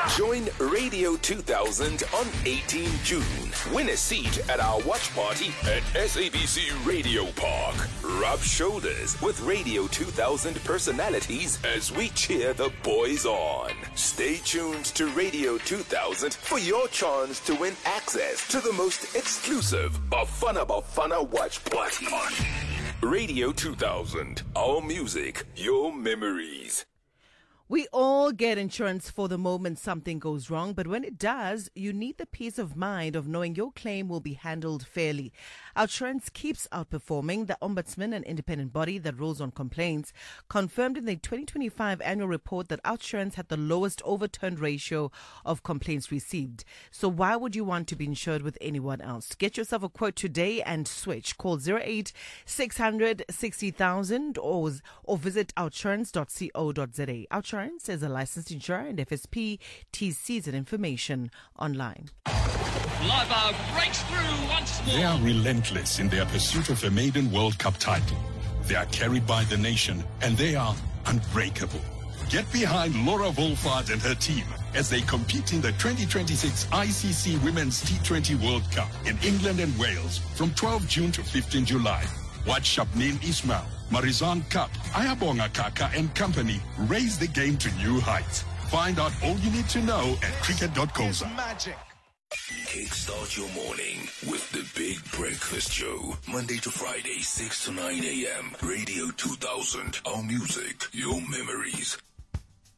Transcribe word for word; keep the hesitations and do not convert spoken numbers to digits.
Join Radio two thousand on eighteenth of June. Win a seat at our watch party at S A B C Radio Park. Rub shoulders with Radio two thousand personalities as we cheer the boys on. Stay tuned to Radio two thousand for your chance to win access to the most exclusive Bafana Bafana watch party. Radio two thousand, our music, your memories. We all get insurance for the moment something goes wrong, but when it does, you need the peace of mind of knowing your claim will be handled fairly. Outsurance keeps outperforming. The Ombudsman, an independent body that rules on complaints, confirmed in the twenty twenty-five annual report that Outsurance had the lowest overturned ratio of complaints received. So why would you want to be insured with anyone else? Get yourself a quote today and switch. Call zero eight six hundred sixty thousand or, or visit outsurance dot co dot za. Outsurance is a licensed insurer and F S P T Cs and information online. Lava breaks through once more. They are relentless in their pursuit of a maiden World Cup title. They are carried by the nation and they are unbreakable. Get behind Laura Wolfhard and her team as they compete in the twenty twenty-six I C C Women's T twenty World Cup in England and Wales from twelfth of June to fifteenth of July. Watch Shabneel Ismail, Marizan Cup, Ayabonga Kaka and company raise the game to new heights. Find out all you need to know at cricket dot co za. Magic. Kickstart your morning with the Big Breakfast Show. Monday to Friday, six to nine a.m. Radio two thousand. Our music, your memories.